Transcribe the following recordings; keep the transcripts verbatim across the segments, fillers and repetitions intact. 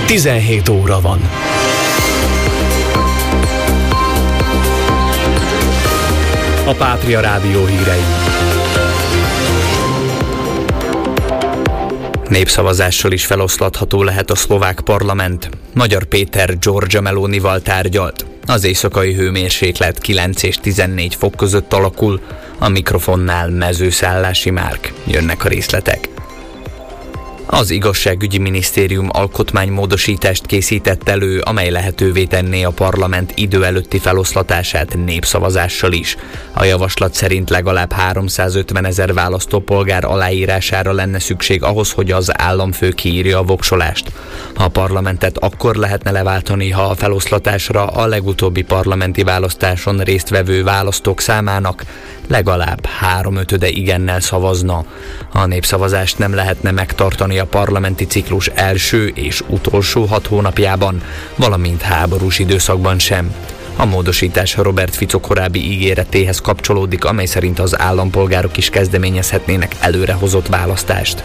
tizenhét óra van. A Pátria Rádió hírei. Népszavazással is feloszlatható lehet a szlovák parlament. Magyar Péter Giorgia Melonival tárgyalt. Az éjszakai hőmérséklet kilenc és tizennégy fok között alakul, a mikrofonnál Mezőszállási Márk. Jönnek a részletek. Az igazságügyi minisztérium alkotmánymódosítást készített elő, amely lehetővé tenné a parlament idő előtti feloszlatását népszavazással is. A javaslat szerint legalább háromszázötvenezer választópolgár aláírására lenne szükség ahhoz, hogy az államfő kiírja a voksolást. A parlamentet akkor lehetne leváltani, ha a feloszlatásra a legutóbbi parlamenti választáson résztvevő választók számának legalább háromötöde igennel szavazna. A népszavazást nem lehetne megtartani a parlamenti ciklus első és utolsó hat hónapjában, valamint háborús időszakban sem. A módosítás Robert Fico korábbi ígéretéhez kapcsolódik, amely szerint az állampolgárok is kezdeményezhetnének előrehozott választást.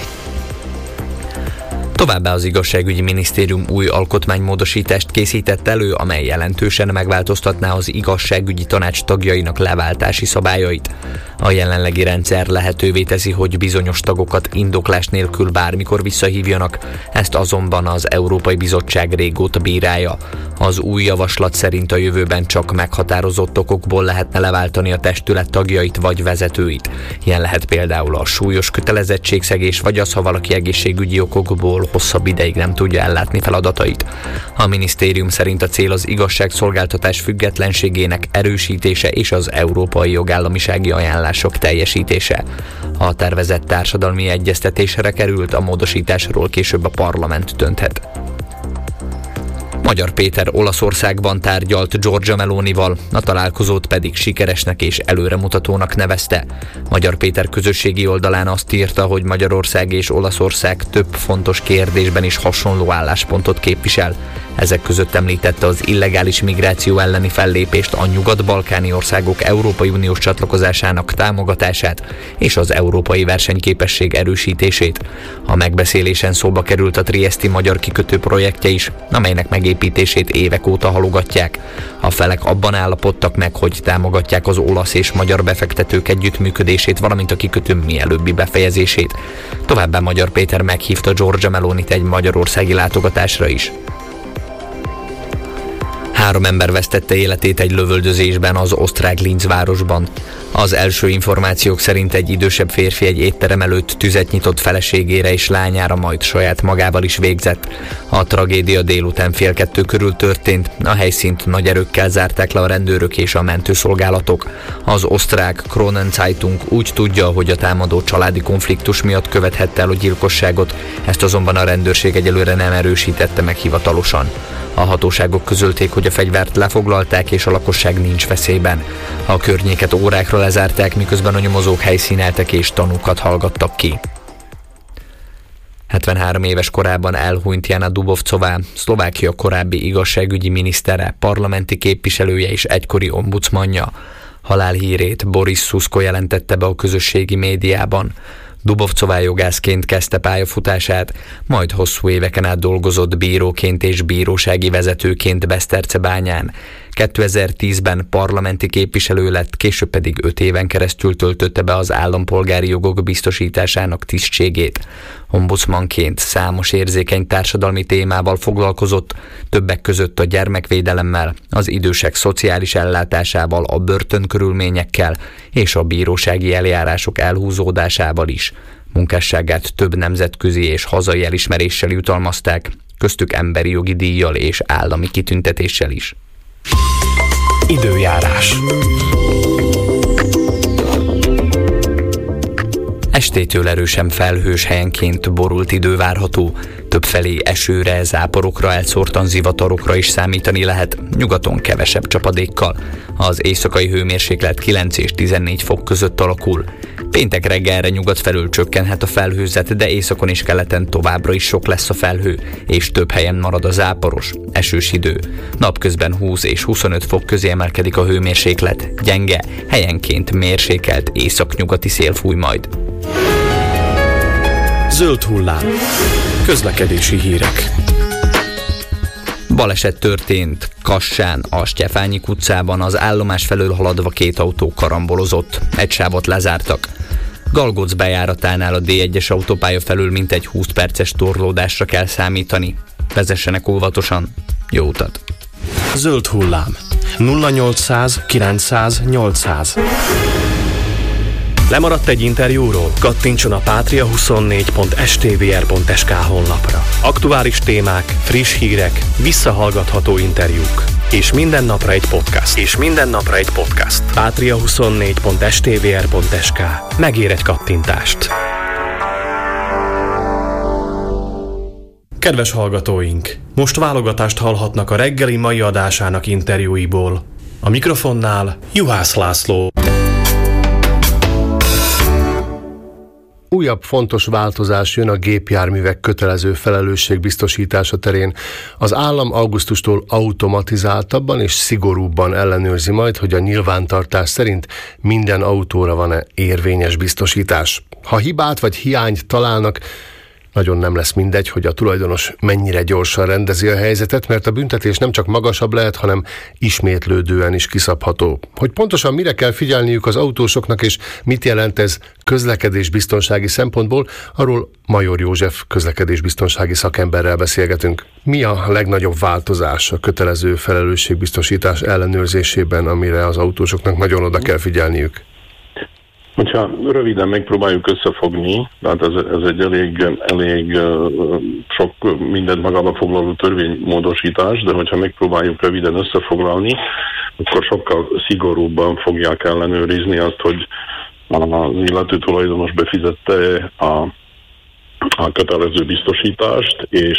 Továbbá az igazságügyi minisztérium új alkotmánymódosítást készített elő, amely jelentősen megváltoztatná az igazságügyi tanács tagjainak leváltási szabályait. A jelenlegi rendszer lehetővé teszi, hogy bizonyos tagokat indoklás nélkül bármikor visszahívjanak, ezt azonban az Európai Bizottság régóta bírálja. Az új javaslat szerint a jövőben csak meghatározott okokból lehetne leváltani a testület tagjait vagy vezetőit. Ilyen lehet például a súlyos kötelezettségszegés, vagy az, ha valaki egészségügyi okokból hosszabb ideig nem tudja ellátni feladatait. A minisztérium szerint a cél az igazságszolgáltatás függetlenségének erősítése és az európai jogállamisági ajánlások teljesítése. A tervezett társadalmi egyeztetésre került, a módosításról később a parlament dönthet. Magyar Péter Olaszországban tárgyalt Giorgia Melonival, a találkozót pedig sikeresnek és előremutatónak nevezte. Magyar Péter közösségi oldalán azt írta, hogy Magyarország és Olaszország több fontos kérdésben is hasonló álláspontot képvisel. Ezek között említette az illegális migráció elleni fellépést, a nyugat-balkáni országok Európai Uniós csatlakozásának támogatását és az európai versenyképesség erősítését. A megbeszélésen szóba került a trieszti magyar kikötő projektje is, amelynek megépítését évek óta halogatják. A felek abban állapodtak meg, hogy támogatják az olasz és magyar befektetők együttműködését, valamint a kikötő mielőbbi befejezését. Továbbá Magyar Péter meghívta Giorgia Melonit egy magyarországi látogatásra is. Három ember vesztette életét egy lövöldözésben az osztrák Linz városban. Az első információk szerint egy idősebb férfi egy étterem előtt tüzet nyitott feleségére és lányára, majd saját magával is végzett. A tragédia délután fél kettő körül történt, a helyszínt nagy erőkkel zárták le a rendőrök és a mentőszolgálatok. Az osztrák Kronen Zeitung úgy tudja, hogy a támadó családi konfliktus miatt követhette el a gyilkosságot, ezt azonban a rendőrség egyelőre nem erősítette meg hivatalosan. A hatóságok közölték, hogy a fegyvert lefoglalták és a lakosság nincs veszélyben. A környéket órákra lezárták, miközben a nyomozók helyszíneltek és tanúkat hallgattak ki. hetvenhárom éves korában elhunyt Jana Dubovcová, Szlovákia korábbi igazságügyi minisztere, parlamenti képviselője és egykori ombudsmanja. Halálhírét Boris Szuszko jelentette be a közösségi médiában. Dubovcová jogászként kezdte pályafutását, majd hosszú éveken át dolgozott bíróként és bírósági vezetőként Besztercebányán. kétezer-tízben parlamenti képviselő lett, később pedig öt éven keresztül töltötte be az állampolgári jogok biztosításának tisztségét. Ombudsmanként számos érzékeny társadalmi témával foglalkozott, többek között a gyermekvédelemmel, az idősek szociális ellátásával, a börtönkörülményekkel és a bírósági eljárások elhúzódásával is. Munkásságát több nemzetközi és hazai elismeréssel jutalmazták, köztük emberi jogi díjjal és állami kitüntetéssel is. Időjárás. Estétől erősen felhős, helyenként borult idő várható. Többfelé esőre, záporokra, elszórtan zivatarokra is számítani lehet, nyugaton kevesebb csapadékkal. Az éjszakai hőmérséklet kilenc és tizennégy fok között alakul. Péntek reggelre nyugat felől csökkenhet a felhőzet, de északon és keleten továbbra is sok lesz a felhő, és több helyen marad a záporos, esős idő. Napközben húsz és huszonöt fok közé emelkedik a hőmérséklet, gyenge, helyenként mérsékelt északnyugati szél fúj majd. Zöld hullám. Közlekedési hírek. Baleset történt Kassán, a Stefányik utcában, az állomás felől haladva két autó karambolozott. Egy sávot lezártak. Galgóc bejáratánál a dé egyes autópálya felül mintegy húsz perces torlódásra kell számítani. Vezessenek óvatosan. Jó utat! Zöld hullám. nulla nyolcszáz kilencszáz nyolcszáz. Lemaradt egy interjúról? Kattintson a pátria huszonnégy pont es té vé er pont es ká honlapra. Aktuális témák, friss hírek, visszahallgatható interjúk. És minden napra egy podcast. És minden napra egy podcast. pátria huszonnégy pont es té vé er pont es ká. Megér egy kattintást. Kedves hallgatóink! Most válogatást hallhatnak a reggeli mai adásának interjúiból. A mikrofonnál Juhász László. Újabb fontos változás jön a gépjárművek kötelező felelősségbiztosítása terén. Az állam augusztustól automatizáltabban és szigorúbban ellenőrzi majd, hogy a nyilvántartás szerint minden autóra van-e érvényes biztosítás. Ha hibát vagy hiányt találnak, nagyon nem lesz mindegy, hogy a tulajdonos mennyire gyorsan rendezi a helyzetet, mert a büntetés nem csak magasabb lehet, hanem ismétlődően is kiszabható. Hogy pontosan mire kell figyelniük az autósoknak, és mit jelent ez közlekedésbiztonsági szempontból, arról Major József közlekedésbiztonsági szakemberrel beszélgetünk. Mi a legnagyobb változás a kötelező felelősségbiztosítás ellenőrzésében, amire az autósoknak nagyon oda kell figyelniük? Hogyha röviden megpróbáljuk összefogni, tehát ez, ez egy elég, elég sok mindent magába foglaló törvénymódosítás, de hogyha megpróbáljuk röviden összefoglalni, akkor sokkal szigorúbban fogják ellenőrizni azt, hogy az illető tulajdonos befizette a, a kötelező biztosítást, és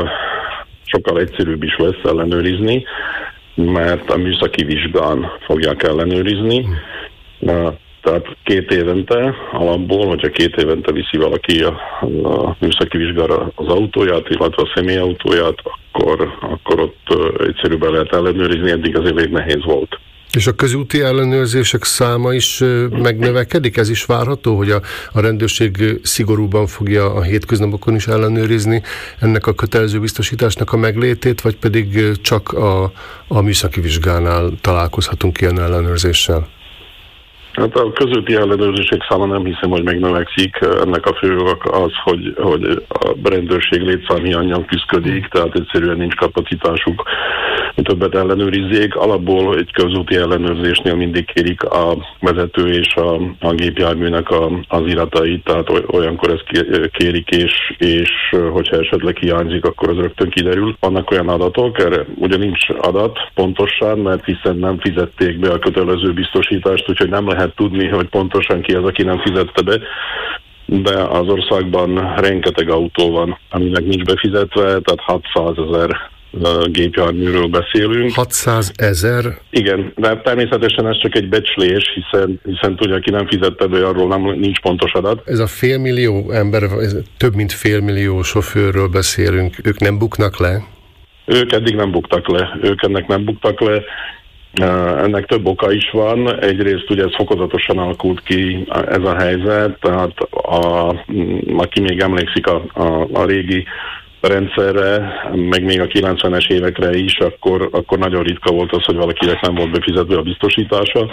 sokkal egyszerűbb is lesz ellenőrizni, mert a műszaki vizsgán fogják ellenőrizni. Tehát két évente alapból, hogyha két évente viszi valaki a, a műszaki vizsgára az autóját, illetve a személyautóját, akkor, akkor ott egyszerűbben lehet ellenőrizni, eddig azért elég nehéz volt. És a közúti ellenőrzések száma is megnövekedik? Ez is várható, hogy a, a rendőrség szigorúban fogja a hétköznapokon is ellenőrizni ennek a kötelező biztosításnak a meglétét, vagy pedig csak a, a műszaki vizsgánál találkozhatunk ilyen ellenőrzéssel? Hát a közúti ellenőrzések száma nem hiszem, hogy megnövekszik. Ennek a fő ok az, hogy, hogy a rendőrség létszámhiánnyal küszködik, tehát egyszerűen nincs kapacitásuk, hogy többet ellenőrizzék. Alapból egy közúti ellenőrzésnél mindig kérik a vezető és a, a gépjárműnek a, az iratait, tehát olyankor ezt kérik, és, és hogyha esetleg hiányzik, akkor az rögtön kiderül. Vannak olyan adatok, erre ugye nincs adat pontosan, mert hiszen nem fizették be a kötelező biztosítást, úgyhogy nem lehet tudni, hogy pontosan ki az, aki nem fizette be, de az országban rengeteg autó van, aminek nincs befizetve, tehát hatszázezer gépjárműről beszélünk. hatszázezer? Igen, de természetesen ez csak egy becslés, hiszen, hiszen tudja, aki nem fizette be, arról nem, nincs pontos adat. Ez a félmillió ember, ez több mint félmillió sofőrről beszélünk, ők nem buknak le? Ők eddig nem buktak le, ők ennek nem buktak le. Ennek több oka is van. Egyrészt ugye ez fokozatosan alakult ki ez a helyzet, tehát a, aki még emlékszik a, a, a régi rendszerre, meg még a kilencvenes évekre is, akkor, akkor nagyon ritka volt az, hogy valakinek nem volt befizetve a biztosítása.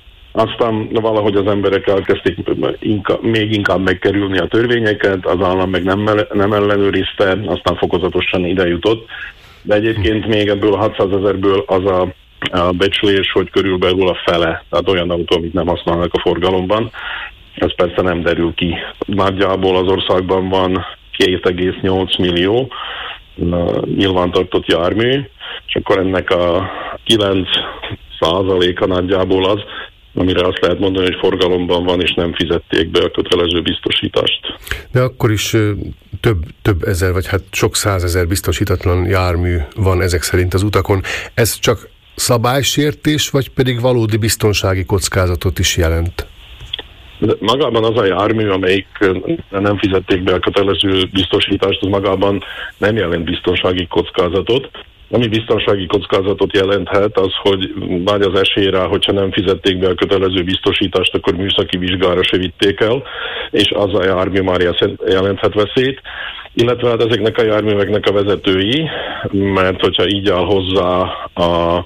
Aztán valahogy az emberek elkezdték inkább, még inkább megkerülni a törvényeket, az állam meg nem, nem ellenőrizte, aztán fokozatosan ide jutott. De egyébként még ebből a hatszázezerből az a a becslés, hogy körülbelül a fele, tehát olyan autó, amit nem használnak a forgalomban. Ez persze nem derül ki. Nagyjából az országban van két egész nyolc millió nyilvántartott jármű, és akkor ennek a kilenc százaléka nagyjából az, amire azt lehet mondani, hogy forgalomban van, és nem fizették be a kötelező biztosítást. De akkor is több, több ezer, vagy hát sok százezer biztosítatlan jármű van ezek szerint az utakon. Ez csak szabálysértés, vagy pedig valódi biztonsági kockázatot is jelent? De magában az a jármű, amelyik nem fizették be a kötelező biztosítást, az magában nem jelent biztonsági kockázatot. Ami biztonsági kockázatot jelenthet, az, hogy nagy az esély rá, hogyha nem fizették be a kötelező biztosítást, akkor műszaki vizsgára se vitték el, és az a jármű már jelenthet veszélyt. Illetve hát ezeknek a járműveknek a vezetői, mert hogyha így áll hozzá a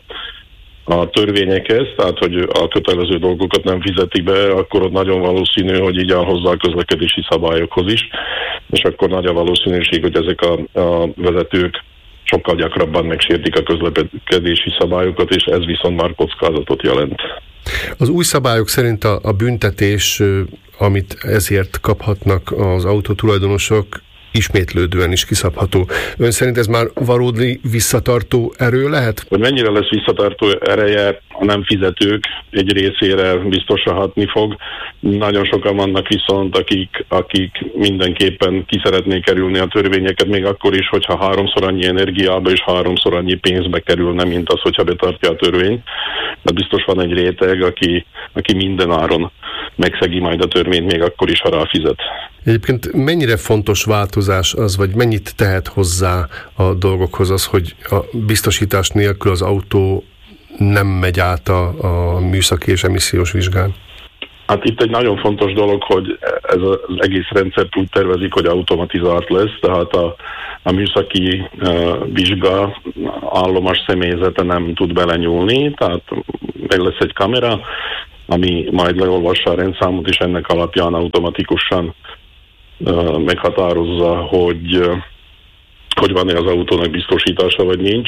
a törvényekhez, tehát hogy a kötelező dolgokat nem fizetik be, akkor ott nagyon valószínű, hogy így áll hozzá a közlekedési szabályokhoz is, és akkor nagy a valószínűség, hogy ezek a, a vezetők sokkal gyakrabban megsértik a közlekedési szabályokat, és ez viszont már kockázatot jelent. Az új szabályok szerint a, a büntetés, amit ezért kaphatnak az autótulajdonosok, ismétlődően is kiszabható. Ön szerint ez már valódi visszatartó erő lehet? Hogy mennyire lesz visszatartó ereje, a nem fizetők egy részére biztosan hatni fog. Nagyon sokan vannak viszont, akik, akik mindenképpen ki szeretnék kerülni a törvényeket, még akkor is, hogyha háromszor annyi energiába és háromszor annyi pénzbe kerülne, mint az, hogyha betartja a törvényt. De biztos van egy réteg, aki, aki minden áron megszegi majd a törvényt, még akkor is, ha ráfizet. Egyébként mennyire fontos változás az, vagy mennyit tehet hozzá a dolgokhoz az, hogy a biztosítás nélkül az autó nem megy át a, a műszaki és emissziós vizsgán? Hát itt egy nagyon fontos dolog, hogy ez az egész rendszert úgy tervezik, hogy automatizált lesz, tehát a, a műszaki uh, vizsga állomás személyzete nem tud belenyúlni, tehát meg lesz egy kamera, ami majd leolvassa a rendszámot, és ennek alapján automatikusan uh, meghatározza, hogy, uh, hogy van-e az autónak biztosítása, vagy nincs.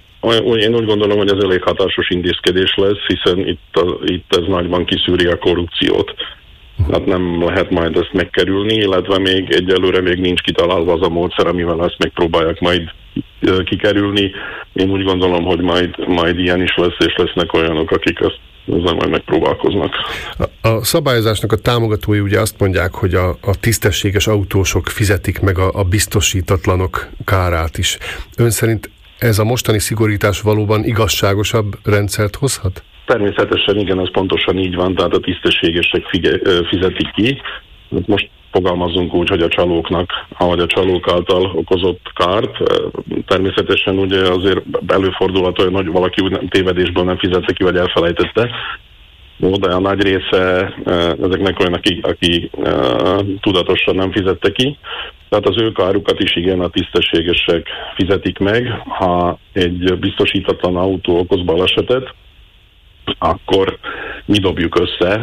Én úgy gondolom, hogy ez elég hatásos intézkedés lesz, hiszen itt, a, itt ez nagyban kiszűri a korrupciót. Hát nem lehet majd ezt megkerülni, illetve még egyelőre még nincs kitalálva az a módszer, amivel ezt megpróbálják majd kikerülni. Én úgy gondolom, hogy majd, majd ilyen is lesz, és lesznek olyanok, akik ezt ezzel majd megpróbálkoznak. A, a szabályozásnak a támogatói ugye azt mondják, hogy a, a tisztességes autósok fizetik meg a, a biztosítatlanok kárát is. Ön szerint ez a mostani szigorítás valóban igazságosabb rendszert hozhat? Természetesen igen, ez pontosan így van, tehát a tisztességesek fizetik ki. Most fogalmazunk úgy, hogy a csalóknak, ahogy a csalók által okozott kárt. Természetesen ugye azért előfordulhat olyan, hogy valaki úgy nem, tévedésből nem fizette ki, vagy elfelejtette. De a nagy része ezeknek olyan, aki, aki tudatosan nem fizette ki. Tehát az ő kárukat is igen, a tisztességesek fizetik meg. Ha egy biztosítatlan autó okoz balesetet, akkor mi dobjuk össze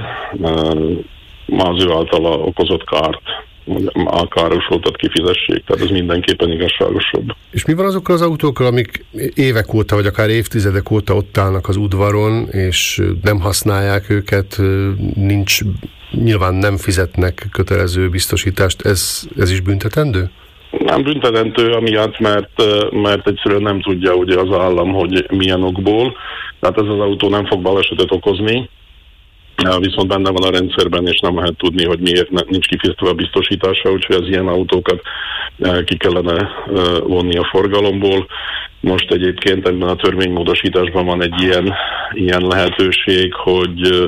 az ő általa okozott kárt, a károsultat kifizessék, tehát ez mindenképpen igazságosabb. És mi van azokkal az autókkal, amik évek óta, vagy akár évtizedek óta ott állnak az udvaron, és nem használják őket, nincs, nyilván nem fizetnek kötelező biztosítást, ez, ez is büntetendő? Nem büntetendő, amiatt, mert, mert egyszerűen nem tudja ugye az állam, hogy milyen okból, tehát ez az autó nem fog balesetet okozni, viszont benne van a rendszerben, és nem lehet tudni, hogy miért nincs kifizetve a biztosítása, úgyhogy az ilyen autókat ki kellene vonni a forgalomból. Most egyébként ebben a törvénymódosításban van egy ilyen, ilyen lehetőség, hogy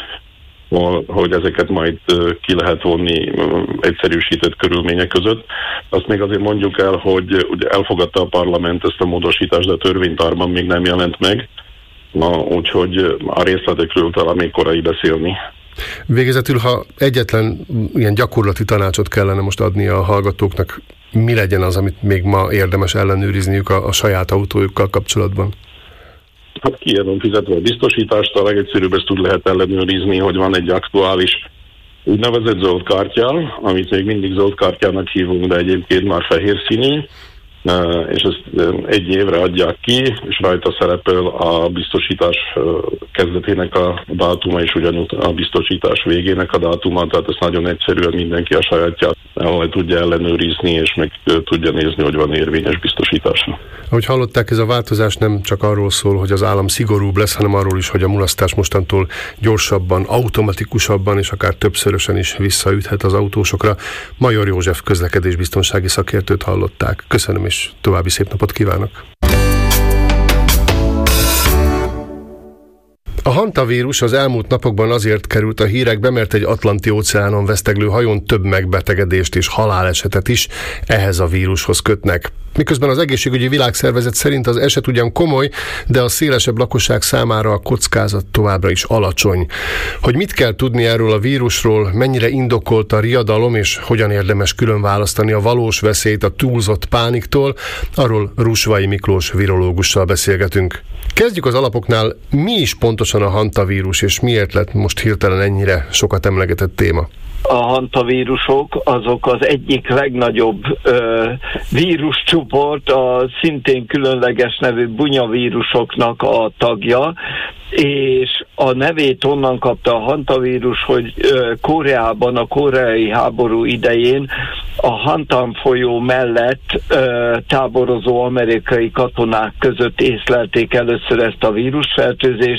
hogy ezeket majd ki lehet vonni egyszerűsített körülmények között. Azt még azért mondjuk el, hogy ugye elfogadta a parlament ezt a módosítást, de a törvénytárban még nem jelent meg. Na, úgyhogy a részletekről talán még korai beszélni. Végezetül, ha egyetlen ilyen gyakorlati tanácsot kellene most adni a hallgatóknak, mi legyen az, amit még ma érdemes ellenőrizniük a, a saját autójukkal kapcsolatban? Hát ki van fizetve a biztosítást, a legegyszerűbb ezt úgy lehet ellenőrizni, hogy van egy aktuális úgynevezett zöld kártya, amit még mindig zöld kártyának hívunk, de egyébként már fehér színű, és ezt egy évre adják ki, és rajta szerepel a biztosítás kezdetének a dátuma, és ugyanúgy a biztosítás végének a dátuma, tehát ez nagyon egyszerűen mindenki a sajátját el tudja ellenőrizni, és meg tudja nézni, hogy van érvényes biztosítása. Ahogy hallották, ez a változás nem csak arról szól, hogy az állam szigorúbb lesz, hanem arról is, hogy a mulasztás mostantól gyorsabban, automatikusabban és akár többszörösen is visszaüthet az autósokra. Major József közlekedésbiztonsági szakértőt hallották. Köszönöm, és további szép napot kívánok! A hantavírus az elmúlt napokban azért került a hírekbe, mert egy Atlanti-óceánon veszteglő hajón több megbetegedést és halálesetet is ehhez a vírushoz kötnek. Miközben az Egészségügyi Világszervezet szerint az eset ugyan komoly, de a szélesebb lakosság számára a kockázat továbbra is alacsony. Hogy mit kell tudni erről a vírusról, mennyire indokolt a riadalom, és hogyan érdemes külön választani a valós veszélyt a túlzott pániktól, arról Rusvai Miklós virológussal beszélgetünk. Kezdjük az alapoknál. Mi is pontosan a hantavírus, és miért lett most hirtelen ennyire sokat emlegetett téma? A hantavírusok azok az egyik legnagyobb ö, víruscsoport, a szintén különleges nevű bunyavírusoknak a tagja, és a nevét onnan kapta a hantavírus, hogy ö, Koreában, a koreai háború idején a Hantam folyó mellett ö, táborozó amerikai katonák között észlelték először ezt a vírusfertőzést,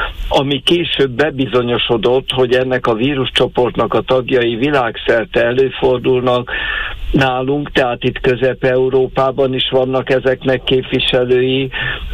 ami később bebizonyosodott, hogy ennek a víruscsoportnak a tagjai világszerte előfordulnak nálunk, tehát itt Közép-Európában is vannak ezeknek képviselői,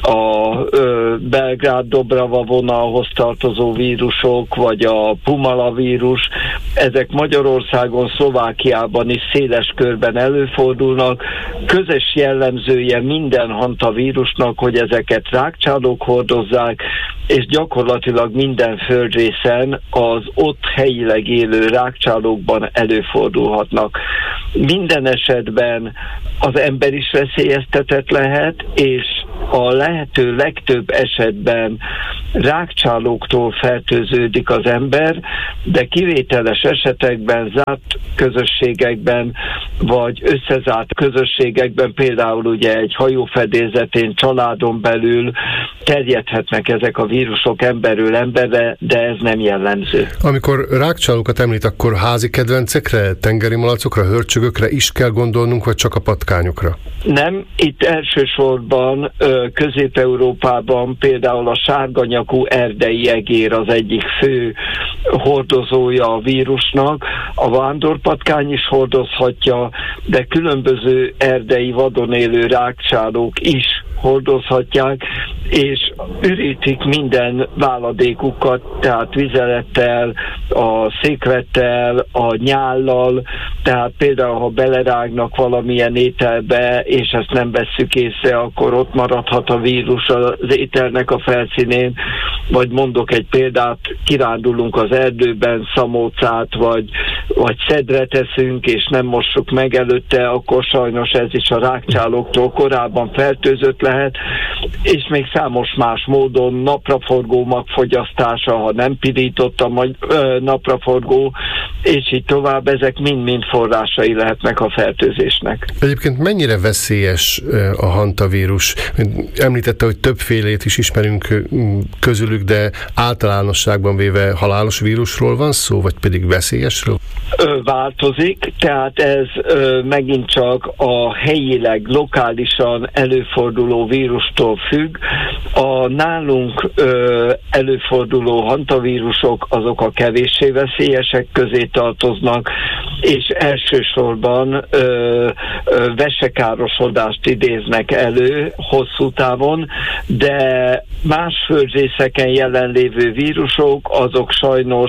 a ö, Belgrád-Dobrava vonalhoz tartozó vírusok, vagy a Pumala vírus, ezek Magyarországon, Szlovákiában is széles körben előfordulnak. Közös jellemzője minden hantavírusnak, hogy ezeket rákcsálók hordozzák, és gyakorlatilag minden földrészen az ott helyileg élő rákcsálókban előfordulhatnak. Minden esetben az ember is veszélyeztetett lehet, és a lehető legtöbb esetben rákcsálóktól fertőződik az ember, de kivételes esetekben, zárt közösségekben, vagy összezárt közösségekben, például ugye egy hajófedélzetén, családon belül terjedhetnek ezek a vírusok emberről emberre, de ez nem jellemző. Amikor rákcsálókat említ, akkor házi kedvencekre, tengeri malacokra, hörcsögökre is kell gondolnunk, vagy csak a patkányokra? Nem, itt elsősorban Közép-Európában például a sárganyakú erdei egér az egyik fő hordozója a vírusnak, a vándorpatkány is hordozhatja, de különböző erdei vadon élő rákcsálók is hordozhatják, és ürítik minden váladékukat, tehát vizelettel, a széklettel, a nyállal, tehát például, ha belerágnak valamilyen ételbe, és ezt nem vesszük észre, akkor ott maradhat a vírus az ételnek a felszínén, vagy mondok egy példát, kirándulunk az erdőben, szamócát, vagy, vagy szedret eszünk, és nem mossuk meg előtte, akkor sajnos ez is a rákcsálóktól korábban fertőzött lehet, és még számos más módon napraforgó magfogyasztása, ha nem pirított a napraforgó, és így tovább, ezek mind-mind forrásai lehetnek a fertőzésnek. Egyébként mennyire veszélyes a hantavírus? Említette, hogy többfélét is ismerünk közülük, de általánosságban véve halálos vírusról van szó, vagy pedig veszélyesről? Változik, tehát ez ö, megint csak a helyileg, lokálisan előforduló vírustól függ. A nálunk ö, előforduló hantavírusok azok a kevéssé veszélyesek közé tartoznak, és elsősorban ö, ö, vesekárosodást idéznek elő hosszú távon, de más földrészeken jelenlévő vírusok, azok sajnos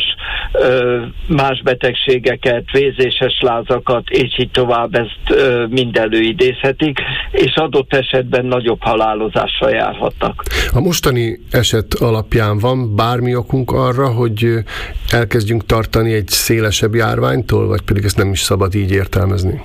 ö, más betegségeket, vézéses lázakat, és így tovább ezt ö, mind előidézhetik, és adott esetben nagyobb halálozással járhatnak. A mostani eset alapján van bármi okunk arra, hogy elkezdjünk tartani egy szélesebb járványtól, vagy pedig ezt nem is szabad így értelmezni?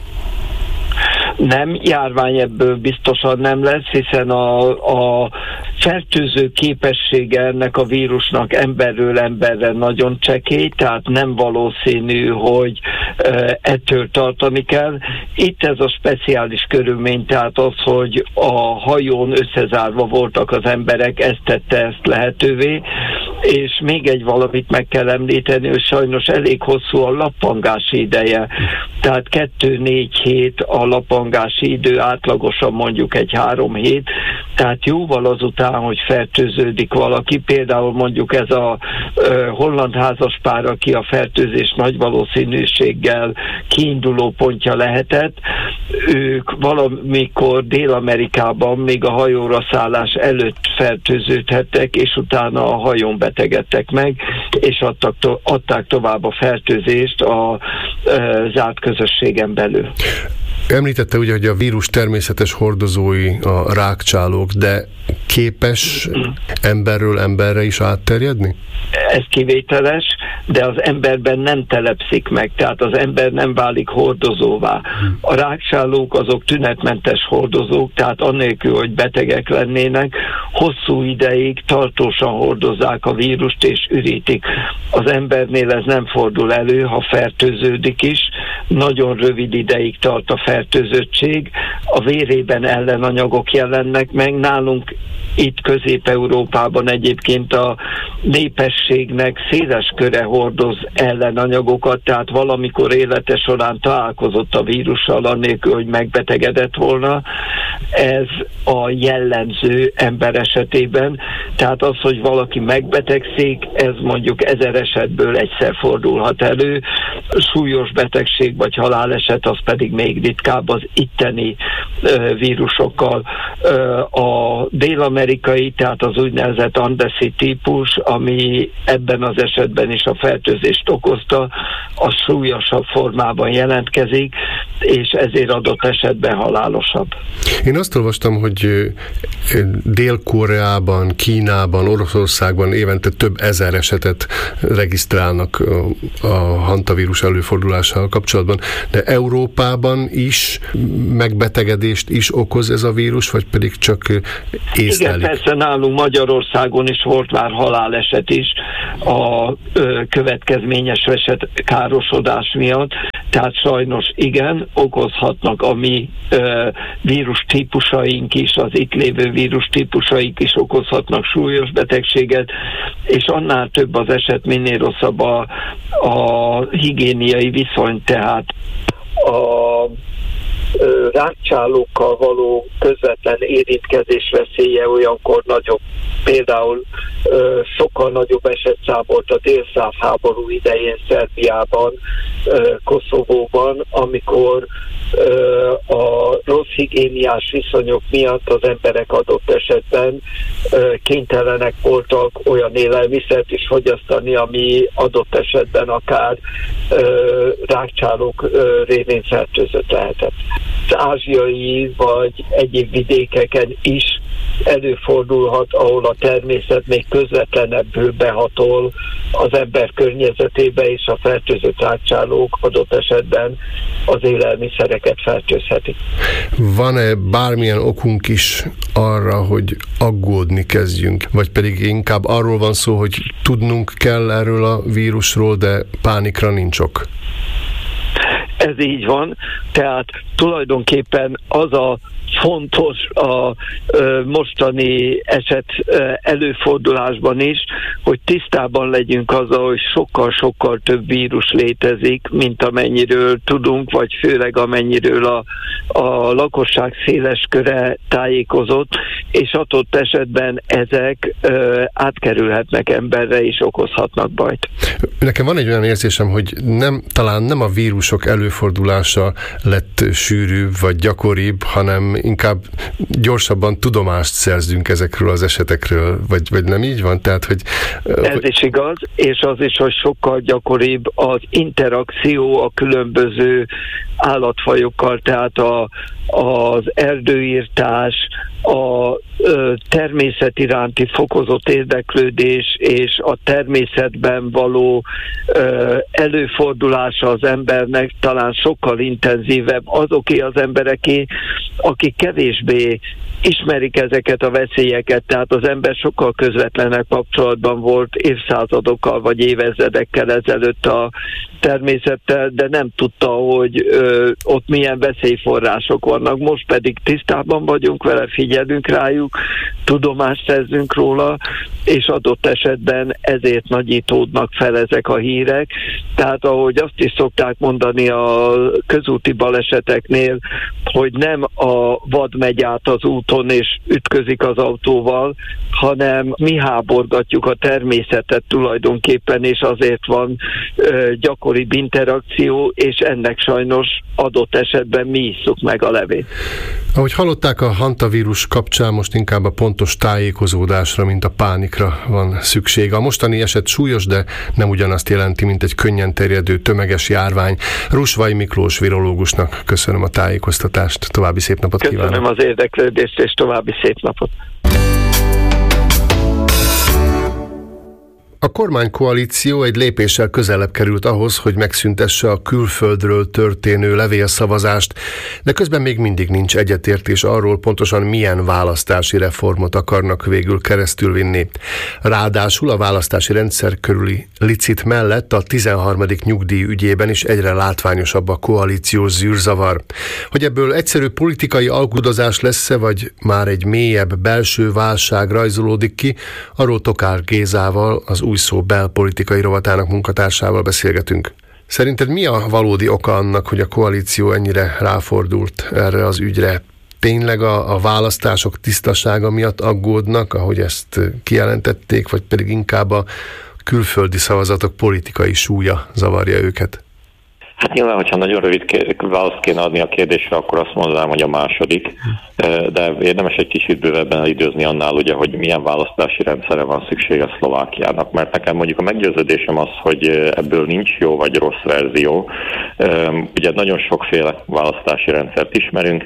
Nem, járvány ebből biztosan nem lesz, hiszen a, a fertőző képessége ennek a vírusnak emberről emberre nagyon csekély, tehát nem valószínű, hogy e, ettől tartani kell. Itt ez a speciális körülmény, tehát az, hogy a hajón összezárva voltak az emberek, ez tette ezt lehetővé, és még egy valamit meg kell említeni, hogy sajnos elég hosszú a lappangási ideje, tehát kettő-négy hét a lappangási idő, átlagosan mondjuk egy három hét, tehát jóval azután, hogy fertőződik valaki, például mondjuk ez a ö, holland házaspár, aki a fertőzés nagy valószínűséggel kiinduló pontja lehetett, ők valamikor Dél-Amerikában még a hajóra szállás előtt fertőződhettek, és utána a hajón betegedtek meg, és adtak to- adták tovább a fertőzést a ö, zárt közösségen belül. Említette ugye, hogy a vírus természetes hordozói a rákcsálók, de képes emberről emberre is átterjedni? Ez kivételes, de az emberben nem telepszik meg, tehát az ember nem válik hordozóvá. A rákcsálók azok tünetmentes hordozók, tehát annélkül, hogy betegek lennének, hosszú ideig tartósan hordozzák a vírust és ürítik. Az embernél ez nem fordul elő, ha fertőződik is, nagyon rövid ideig tart a fertőzöttség, a vérében ellenanyagok jelennek meg, nálunk itt Közép-Európában egyébként a népességnek széles köre hordoz ellenanyagokat, tehát valamikor élete során találkozott a vírussal, annélkül, hogy megbetegedett volna. Ez a jellemző ember esetében, tehát az, hogy valaki megbetegszik, ez mondjuk ezer esetből egyszer fordulhat elő, súlyos betegség vagy haláleset, az pedig még ritkább az itteni uh, vírusokkal. Uh, a dél-amerikai, tehát az úgynevezett andeszi típus, ami ebben az esetben is a fertőzést okozta, az súlyosabb formában jelentkezik, és ezért adott esetben halálosabb. Én azt olvastam, hogy Dél-Koreában, Kínában, Oroszországban évente több ezer esetet regisztrálnak a hantavírus előfordulásával kapcsolatban, de Európában is megbetegedést is okoz ez a vírus, vagy pedig csak észlelik? Igen, persze nálunk Magyarországon is volt már haláleset is a ö, következményes eset károsodás miatt, tehát sajnos igen, okozhatnak a mi ö, vírus típusaink is, az itt lévő vírus típusaink is okozhatnak súlyos betegséget, és annál több az eset, minél rosszabb a, a higiéniai viszony, tehát a rákcsálókkal való közvetlen érintkezés veszélye olyankor nagyobb. Például ö, sokkal nagyobb esetszám volt a délszláv háború idején Szerbiában, ö, Koszovóban, amikor ö, a rossz higiéniás viszonyok miatt az emberek adott esetben ö, kénytelenek voltak olyan élelmiszert is fogyasztani, ami adott esetben akár ö, rákcsálók ö, révén fertőzött lehetett. Az ázsiai vagy egyéb vidékeken is előfordulhat, ahol a természet még közvetlenebbül behatol az ember környezetébe, és a fertőzött rákcsálók adott esetben az élelmiszereket fertőzhetik. Van-e bármilyen okunk is arra, hogy aggódni kezdjünk? Vagy pedig inkább arról van szó, hogy tudnunk kell erről a vírusról, de pánikra nincs ok? Ez így van, tehát tulajdonképpen az a fontos a ö, mostani eset ö, előfordulásban is, hogy tisztában legyünk azzal, hogy sokkal-sokkal több vírus létezik, mint amennyiről tudunk, vagy főleg amennyiről a, a lakosság széles köre tájékozott, és adott esetben ezek ö, átkerülhetnek emberre és okozhatnak bajt. Nekem van egy olyan érzésem, hogy nem, talán nem a vírusok előfordulása lett sűrűbb vagy gyakoribb, hanem inkább gyorsabban tudomást szerzünk ezekről az esetekről, vagy, vagy nem így van? Tehát, hogy, Ez hogy... is igaz, és az is, hogy sokkal gyakoribb az interakció a különböző állatfajokkal, tehát a, az erdőírtás, a ö, természet iránti fokozott érdeklődés és a természetben való ö, előfordulása az embernek talán sokkal intenzívebb azoké az embereké, akik kevésbé ismerik ezeket a veszélyeket, tehát az ember sokkal közvetlenebb kapcsolatban volt évszázadokkal vagy évezredekkel ezelőtt a természettel, de nem tudta, hogy ö, ott milyen veszélyforrások vannak. Most pedig tisztában vagyunk vele, figyelünk rájuk, tudomást szerzünk róla, és adott esetben ezért nagyítódnak fel ezek a hírek. Tehát ahogy azt is szokták mondani a közúti baleseteknél, hogy nem a vad megy át az úton és ütközik az autóval, hanem mi háborgatjuk a természetet tulajdonképpen, és azért van ö, gyakoribb interakció, és ennek sajnos adott esetben mi isszuk meg a levét. Ahogy hallották, a hantavírus kapcsán most inkább a pontos tájékozódásra, mint a pánikra tartalékra van szükség. A mostani eset súlyos, de nem ugyanazt jelenti, mint egy könnyen terjedő tömeges járvány. Rusvay Miklós virológusnak köszönöm a tájékoztatást. További szép napot kívánok. Köszönöm az érdeklődést, és további szép napot. A kormánykoalíció egy lépéssel közelebb került ahhoz, hogy megszüntesse a külföldről történő levélszavazást, de közben még mindig nincs egyetértés arról, pontosan milyen választási reformot akarnak végül keresztülvinni. Ráadásul a választási rendszer körüli licit mellett a tizenharmadik nyugdíj ügyében is egyre látványosabb a koalíciós zűrzavar. Hogy ebből egyszerű politikai alkudozás lesz-e, vagy már egy mélyebb belső válság rajzolódik ki, arról Tokár Gézával, az Új Szó belpolitikai rovatának munkatársával beszélgetünk. Szerinted mi a valódi oka annak, hogy a koalíció ennyire ráfordult erre az ügyre? Tényleg a, a választások tisztasága miatt aggódnak, ahogy ezt kijelentették, vagy pedig inkább a külföldi szavazatok politikai súlya zavarja őket? Hát nyilván, hogyha nagyon rövid választ kéne adni a kérdésre, akkor azt mondanám, hogy a második, de érdemes egy kicsit bővebben időzni annál, ugye, hogy milyen választási rendszerre van szüksége Szlovákiának, mert nekem mondjuk a meggyőződésem az, hogy ebből nincs jó vagy rossz verzió. Ugye nagyon sokféle választási rendszert ismerünk,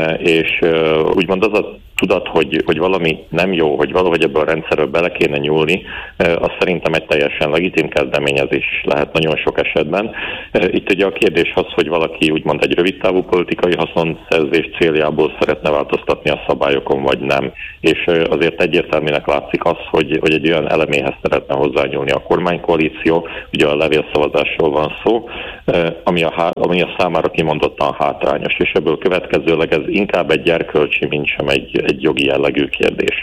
és úgymond az a tudat, hogy, hogy valami nem jó, hogy valahogy ebből a rendszerről bele kéne nyúlni, az szerintem egy teljesen legitim kezdeményezés lehet nagyon sok esetben. Itt ugye a kérdés az, hogy valaki úgymond egy rövidtávú politikai haszonszerzés céljából szeretne változtatni a szabályokon, vagy nem. És azért egyértelműnek látszik az, hogy, hogy egy olyan eleméhez szeretne hozzányúlni a kormánykoalíció, ugye a levélszavazásról van szó, ami a, ami a számára kimondottan hátrányos, és ebből következőleg ez inkább egy erkölcsi, mint sem egy, egy jogi jellegű kérdés.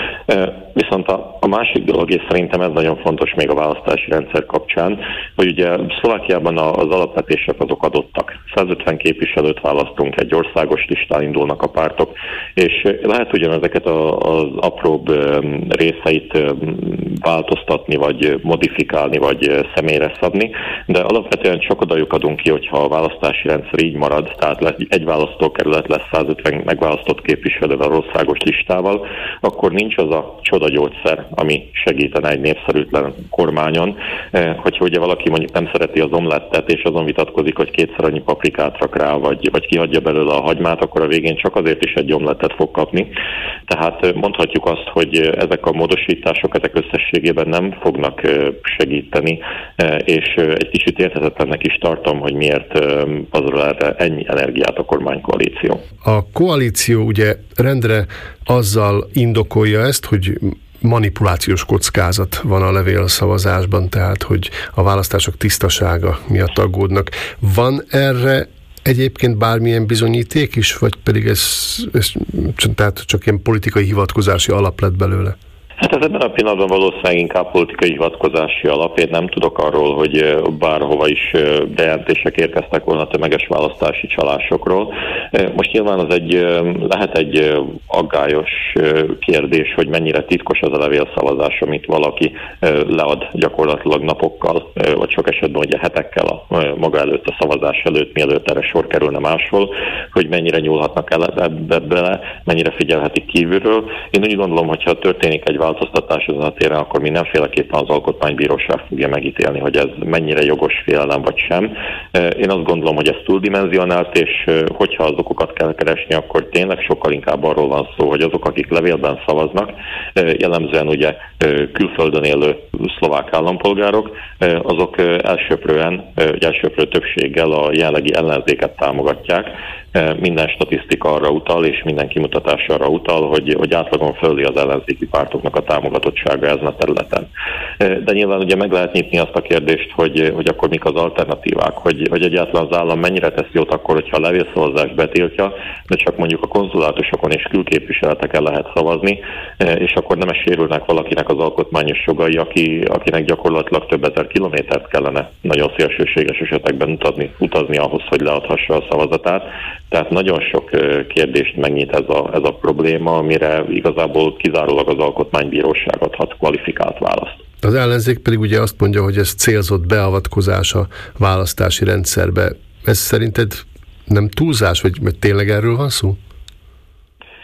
Viszont a, a másik dolog, és szerintem ez nagyon fontos még a választási rendszer kapcsán, hogy ugye Szlovákiában az alapvetések azok adottak. százötven képviselőt választunk, egy országos listán indulnak a pártok, és lehet ugyanezeket az apróbb részeit változtatni, vagy modifikálni, vagy személyre szabni, de alapvetően csak oda lyukadunk ki, hogyha a választási rendszer így marad, tehát egy választókerület lesz százötven megválasztott képviselővel országos listával, akkor nincs az a csodagyógyszer, ami segítene egy népszerűtlen kormányon. Hogyha ugye valaki mondjuk nem szereti az omlettet, és azon vitatkozik, hogy kétszer annyi paprikát rak rá, vagy, vagy kihagyja belőle a hagymát, akkor a végén csak azért is egy omlettet fog kapni. Tehát mondhatjuk azt, hogy ezek a módosítások, ezek összességében nem fognak segíteni, és egy kicsit érthetetlennek is tartom, hogy miért pazarol erre ennyi energiát a kormánykoalíció. A koalíció ugye rendre azzal indokolja ezt, hogy manipulációs kockázat van a levélszavazásban, tehát hogy a választások tisztasága miatt aggódnak. Van erre egyébként bármilyen bizonyíték is, vagy pedig ez, ez tehát csak ilyen politikai hivatkozási alap lett belőle? Hát ez ebben a pillanatban valószínűleg inkább politikai hivatkozási alap. Én nem tudok arról, hogy bárhova is bejelentések érkeztek volna tömeges választási csalásokról. Most nyilván az egy, lehet egy aggályos kérdés, hogy mennyire titkos az a levélszavazás, amit valaki lead gyakorlatilag napokkal, vagy sok esetben ugye hetekkel a maga előtt, a szavazás előtt, mielőtt erre sor kerülne máshol, hogy mennyire nyúlhatnak el ebbe bele, mennyire figyelhetik kívülről. Én úgy gondolom, hogyha történik egy változtatás ezen a téren, akkor mindenféleképpen az Alkotmánybíróság fogja megítélni, hogy ez mennyire jogos félelem vagy sem. Én azt gondolom, hogy ez túldimenzionált, és hogyha az okokat kell keresni, akkor tényleg sokkal inkább arról van szó, hogy azok, akik levélben szavaznak, jellemzően ugye külföldön élő szlovák állampolgárok, azok elsőprően, elsőprő többséggel a jelenlegi ellenzéket támogatják. Minden statisztika arra utal, és minden kimutatás arra utal, hogy, hogy átlagon fölé az ellenzéki pártoknak a támogatottsága ezen a területen. De nyilván ugye meg lehet nyitni azt a kérdést, hogy, hogy akkor mik az alternatívák, hogy, hogy egyáltalán az állam mennyire tesz jót akkor, hogyha a levélszavazást betiltja, de csak mondjuk a konzulátusokon és külképviseleteken lehet szavazni, és akkor nem sérülnek valakinek az alkotmányos jogai, aki, akinek gyakorlatilag több ezer kilométert kellene nagyon szélsőséges esetekben utazni, utazni ahhoz, hogy leadhassa a szavazatát. Tehát nagyon sok kérdést megnyit ez a, ez a probléma, amire igazából kizárólag az Alkotmánybíróság adhat kvalifikált választ. Az ellenzék pedig ugye azt mondja, hogy ez célzott beavatkozás a választási rendszerbe. Ez szerinted nem túlzás, vagy tényleg erről van szó? Hát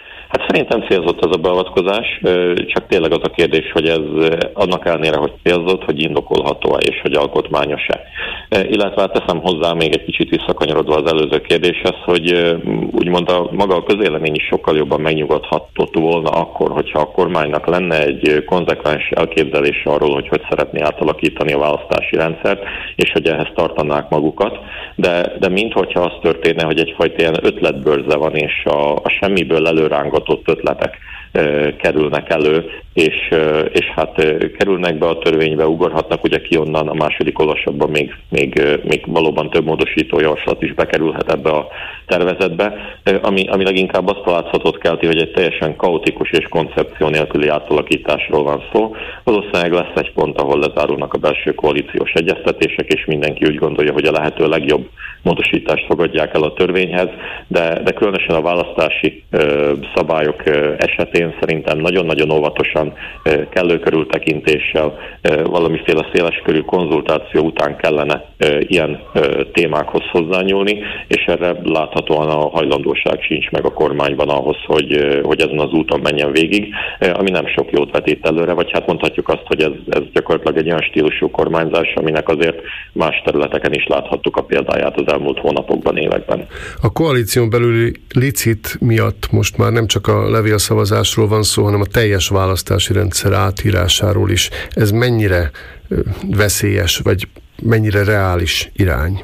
Szerintem célzott ez a beavatkozás, csak tényleg az a kérdés, hogy ez annak ellenére, hogy célzott, hogy indokolható-e és hogy alkotmányos-e. Illetve teszem hozzá még egy kicsit visszakanyarodva az előző kérdéshez, hogy úgymond a maga a közélemény is sokkal jobban megnyugodhatott volna akkor, hogyha a kormánynak lenne egy konzekvens elképzelése arról, hogy hogy szeretné átalakítani a választási rendszert, és hogy ehhez tartanák magukat, de, de minthogyha az történne, hogy egyfajta ilyen ötletbőrze van, és a, a semmiből előrángatott ötletek e, kerülnek elő, és, e, és hát e, kerülnek be a törvénybe, ugorhatnak ugye ki onnan, a második olvasatban még, még, még valóban több módosító javaslat is bekerülhet ebbe a tervezetbe, e, ami, ami leginkább azt a látszatot kelti, hogy egy teljesen kaotikus és koncepció nélküli átalakításról van szó. Valószínűleg lesz egy pont, ahol lezárulnak a belső koalíciós egyeztetések, és mindenki úgy gondolja, hogy a lehető legjobb módosítást fogadják el a törvényhez, de, de különösen a választási ö, szabályok ö, esetén szerintem nagyon-nagyon óvatosan, ö, kellő körültekintéssel, ö, valamiféle széleskörű konzultáció után kellene ö, ilyen ö, témákhoz hozzányúlni, és erre láthatóan a hajlandóság sincs meg a kormányban ahhoz, hogy, ö, hogy ezen az úton menjen végig, ö, ami nem sok jót vetít előre, vagy hát mondhatjuk azt, hogy ez, ez gyakorlatilag egy olyan stílusú kormányzás, aminek azért más területeken is láthattuk a példáját az elmúlt hónapokban, években. A koalíción belüli licit miatt most már nem csak a levélszavazásról van szó, hanem a teljes választási rendszer átírásáról is. Ez mennyire veszélyes, vagy mennyire reális irány?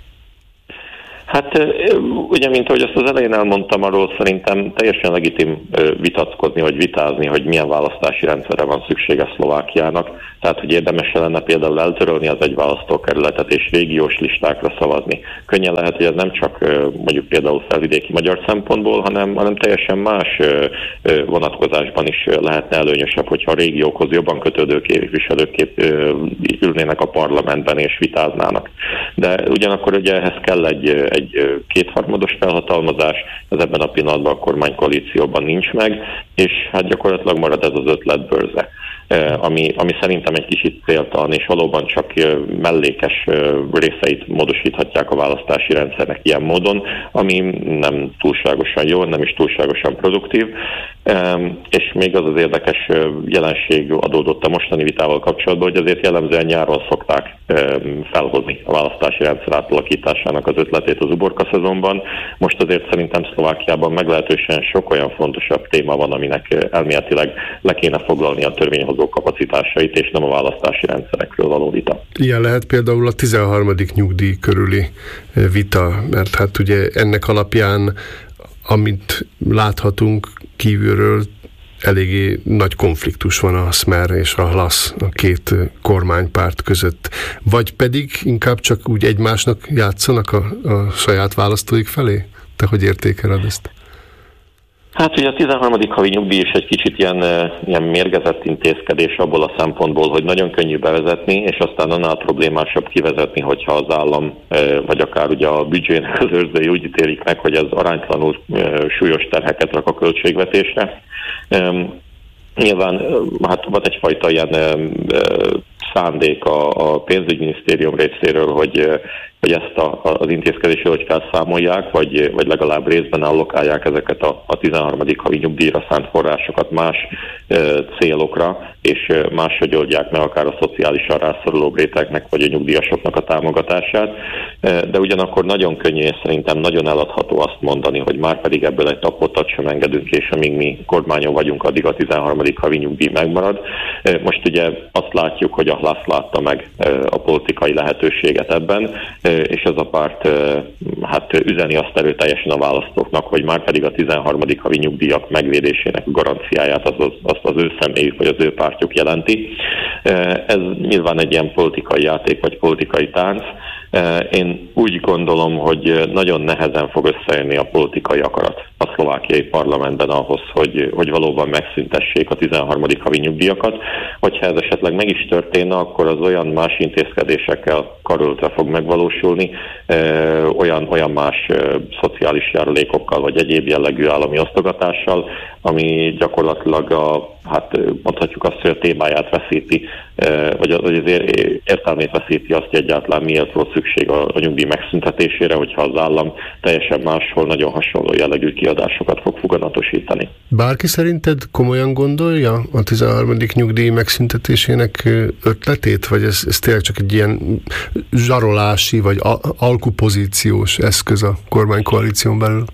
Hát ugye, mint ahogy azt az elején elmondtam, arról szerintem teljesen legitim vitatkozni, vagy vitázni, hogy milyen választási rendszerre van szüksége Szlovákiának. Tehát, hogy érdemes lenne például eltörölni az egy választókerületet és régiós listákra szavazni. Könnyen lehet, hogy ez nem csak mondjuk például felvidéki magyar szempontból, hanem, hanem teljesen más vonatkozásban is lehetne előnyösebb, hogyha a régiókhoz jobban kötődő képviselők ülnének a parlamentben és vitáznának. De ugyanakkor ugye ehhez kell egy, egy kétharmados felhatalmazás, ez ebben a pillanatban a kormánykoalícióban nincs meg, és hát gyakorlatilag marad ez az ötletbőrze, ami, ami szerintem egy kicsit céltalan, és valóban csak mellékes részeit módosíthatják a választási rendszernek ilyen módon, ami nem túlságosan jó, nem is túlságosan produktív. És még az az érdekes jelenség adódott a mostani vitával kapcsolatban, hogy azért jellemzően nyáron szokták felhozni a választási rendszer átalakításának az ötletét az uborka szezonban. Most azért szerintem Szlovákiában meglehetősen sok olyan fontosabb téma van, aminek elméletileg le kéne foglalni a törvényhozó kapacitásait, és nem a választási rendszerekről való vita. Ilyen lehet például a tizenharmadik nyugdíj körüli vita, mert hát ugye ennek alapján, amit láthatunk kívülről, eléggé nagy konfliktus van a Smer és a Hlas, a két kormánypárt között. Vagy pedig inkább csak úgy egymásnak játszanak a, a saját választóik felé? Te hogy értékeled ezt? Hát ugye a tizenharmadik havi nyugdíj is egy kicsit ilyen, ilyen mérgezett intézkedés abból a szempontból, hogy nagyon könnyű bevezetni, és aztán annál problémásabb kivezetni, hogyha az állam, vagy akár ugye a büdzsének az őrzői úgy ítélik meg, hogy ez aránytalanul súlyos terheket rak a költségvetésre. Nyilván hát van egyfajta ilyen szándék a, a pénzügyminisztérium részéről, hogy, hogy ezt a, az intézkedést hogy felszámolják, vagy, vagy legalább részben allokálják ezeket a, a tizenharmadik havi nyugdíjra szánt forrásokat más e, célokra, és máshogy oldják meg akár a szociálisan rászoruló rétegnek, vagy a nyugdíjasoknak a támogatását. E, de ugyanakkor nagyon könnyű, és szerintem nagyon eladható azt mondani, hogy már pedig ebből egy tapotat sem engedünk, és amíg mi kormányon vagyunk, addig a tizenharmadik havi nyugdíj megmarad. E, most ugye azt látjuk, hogy a Hlas látta meg a politikai lehetőséget ebben, és ez a párt hát üzeni azt erőteljesen a választóknak, hogy már pedig a tizenharmadik havi nyugdíjak megvédésének garanciáját az, az, azt az ő személyük, vagy az ő pártjuk jelenti. Ez nyilván egy ilyen politikai játék, vagy politikai tánc. Én úgy gondolom, hogy nagyon nehezen fog összejönni a politikai akarat a szlovákiai parlamentben ahhoz, hogy, hogy valóban megszüntessék a tizenharmadik havi nyugdíjakat. Hogyha ez esetleg meg is történne, akkor az olyan más intézkedésekkel karöltve fog megvalósulni, olyan, olyan más szociális járulékokkal, vagy egyéb jellegű állami osztogatással, ami gyakorlatilag a hát mondhatjuk azt, hogy a témáját veszíti, vagy az értelmét veszíti azt, hogy egyáltalán miért volt szükség a, a nyugdíj megszüntetésére, hogyha az állam teljesen máshol nagyon hasonló jellegű kiadásokat fog foganatosítani. Bárki szerinted komolyan gondolja a tizenharmadik nyugdíj megszüntetésének ötletét, vagy ez, ez tényleg csak egy ilyen zsarolási, vagy alkupozíciós eszköz a kormánykoalíción belül?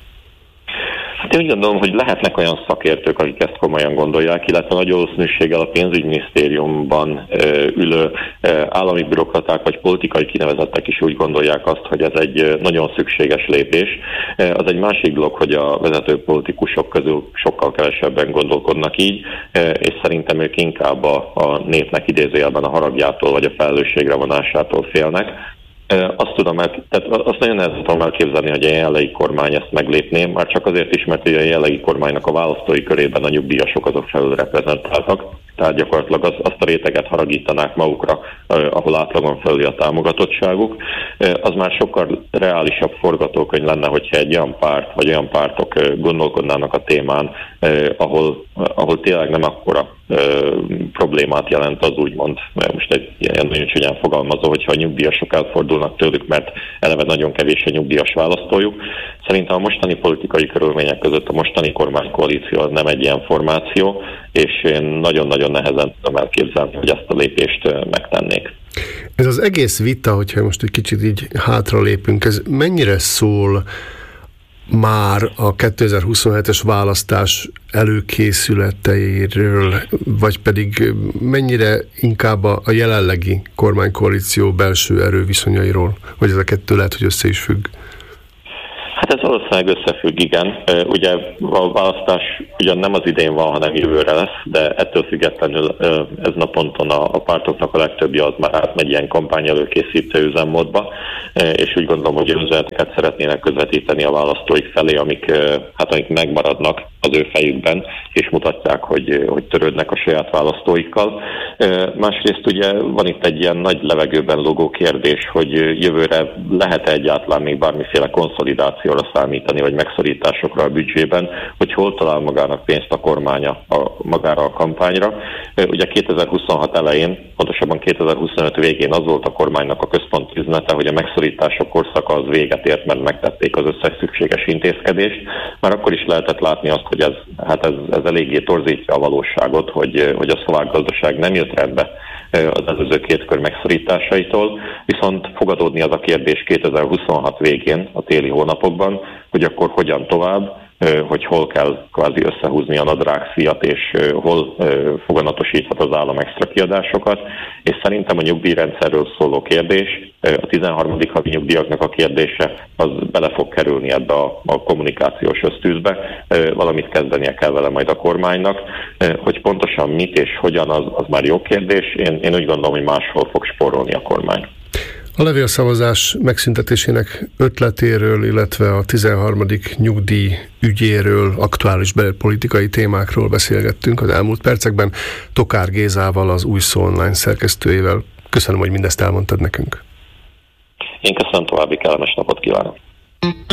Hát én úgy gondolom, hogy lehetnek olyan szakértők, akik ezt komolyan gondolják, illetve nagy valószínűséggel a pénzügyminisztériumban ülő állami bürokraták vagy politikai kinevezettek is úgy gondolják azt, hogy ez egy nagyon szükséges lépés. Az egy másik dolog, hogy a vezető politikusok közül sokkal kevesebben gondolkodnak így, és szerintem ők inkább a, a népnek idézőjelben a haragjától vagy a felelősségre vonásától félnek. Azt tudom, tehát azt nagyon nehezen tudom elképzelni, hogy a jelenlegi kormány ezt meglépné, már csak azért is, mert a jelenlegi kormánynak a választói körében a nyugdíjasok azok felül reprezentáltak, tehát gyakorlatilag az, azt a réteget haragítanák magukra, ahol átlagon felüli a támogatottságuk. Az már sokkal reálisabb forgatókönyv lenne, hogyha egy olyan párt, vagy olyan pártok gondolkodnának a témán, ahol, ahol tényleg nem akkora problémát jelent az úgymond, mert most egy ilyen nagyon csúnyán fogalmazó, hogyha a nyugdíjasok elfordulnak tőlük, mert eleve nagyon kevés a nyugdíjas választójuk. Szerintem a mostani politikai körülmények között a mostani kormánykoalíció az nem egy ilyen formáció, és én nagyon-nagyon nehezen tudom elképzelni, hogy ezt a lépést megtennék. Ez az egész vita, hogyha most egy kicsit így hátra lépünk, ez mennyire szól már a kétezer-huszonhetes választás előkészületeiről, vagy pedig mennyire inkább a jelenlegi kormánykoalíció belső erőviszonyairól, vagy ez a kettő lehet, hogy össze is függ? Hát ez valószínűleg összefügg, igen. Ugye a választás ugyan nem az idén van, hanem jövőre lesz, de ettől függetlenül ezen a ponton a, a pártoknak a legtöbbje az már átmegy ilyen kampány előkészítő üzemmódba, és úgy gondolom, hogy üzeneteket szeretnének közvetíteni a választóik felé, amik, hát, amik megmaradnak az ő fejükben, és mutatják, hogy, hogy törődnek a saját választóikkal. Másrészt ugye van itt egy ilyen nagy levegőben lógó kérdés, hogy jövőre lehet-e egyáltalán még bármiféle konszolidációra számítani, vagy megszorításokra a büdzsében, hogy hol talál magának pénzt a kormánya a, magára a kampányra. Ugye kétezer-huszonhat elején, pontosabban kétezer-huszonöt végén az volt a kormánynak a központi üzenete, hogy a megszorítások korszaka az véget ért, mert megtették az összes szükséges intézkedést. Már akkor is lehetett látni azt, hogy ez, hát ez, ez eléggé torzítja a valóságot, hogy, hogy a szlovák gazdaság nem jött rendbe az előző két kör megszorításaitól, viszont fogadódni az a kérdés kétezer-huszonhat végén, a téli hónapokban, hogy akkor hogyan tovább, hogy hol kell kvázi összehúzni a nadrágszíjat, és hol foganatosíthat az állam extra kiadásokat, és szerintem a nyugdíjrendszerről szóló kérdés, a tizenharmadik havi nyugdíjaknak a kérdése, az bele fog kerülni ebbe a, a kommunikációs ösztűzbe, valamit kezdenie kell vele majd a kormánynak, hogy pontosan mit és hogyan, az, az már jó kérdés, én, én úgy gondolom, hogy máshol fog spórolni a kormány. A levélszavazás megszüntetésének ötletéről, illetve a tizenharmadik nyugdíj ügyéről, aktuális belpolitikai témákról beszélgettünk az elmúlt percekben Tokár Gézával, az Új Szó Online szerkesztőjével. Köszönöm, hogy mindezt elmondtad nekünk. Én köszönöm, további kellemes napot kívánok.